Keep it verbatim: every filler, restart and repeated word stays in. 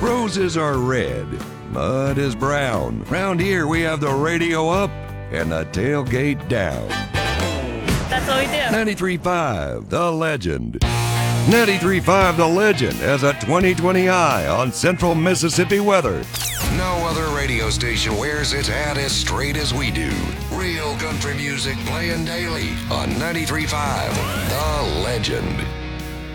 Roses are red, mud is brown. Round here we have the radio up and the tailgate down. That's what we do. ninety-three point five, The Legend. ninety-three point five The Legend has a twenty twenty eye on central Mississippi weather. No other radio station wears its hat as straight as we do. Real country music playing daily on ninety-three point five The Legend.